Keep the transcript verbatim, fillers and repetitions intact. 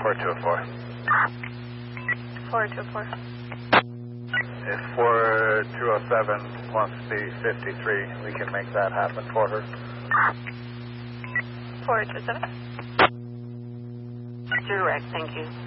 four two four. four two four. If four two oh seven wants to be fifty-three, we can make that happen for her. four two seven. Direct, thank you.